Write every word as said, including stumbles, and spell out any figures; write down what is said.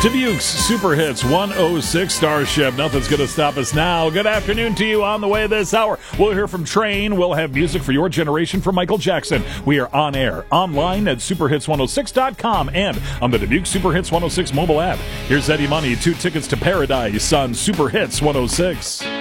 Dubuque's Super Hits one oh six Starship. Nothing's going to stop us now. Good afternoon to you on the way this hour. We'll hear from Train. We'll have music for your generation from Michael Jackson. We are on air, online at super hits one oh six dot com and on the Dubuque Super Hits one oh six mobile app. Here's Eddie Money, two tickets to Paradise on Super Hits one oh six.